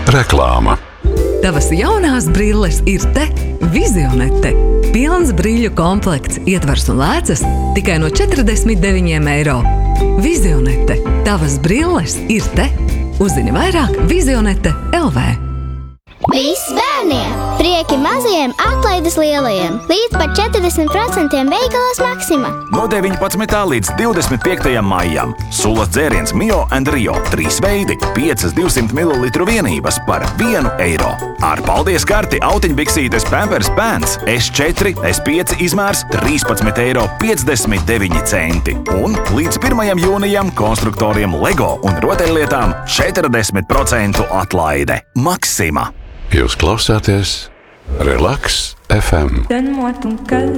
Reklāma. Tavas jaunās brilles ir te, Vizionete. Pilns brīļu komplekts, ietvars un lēcas tikai no 49 eiro. Vizionete. Tavas brilles ir te. Uzzini vairāk Vizionete LV. Viss bērniem! Prieki mazajiem, atlaides lielajiem! Līdz pat 40% veikalos Maxima! No 19. līdz 25. maijam sulas dzēriens Mio and Rio 3 veidi, 5 200 ml vienības par 1 eiro. Ar paldies karti autiņbiksītes Pampers Pants S4, S5 izmērs 13,59 eiro. Un līdz 1. jūnijam konstruktoriem Lego un rotaļlietām 40% atlaide. Maxima! Jūs klausāties Relax FM. Donne-moi ton cœur.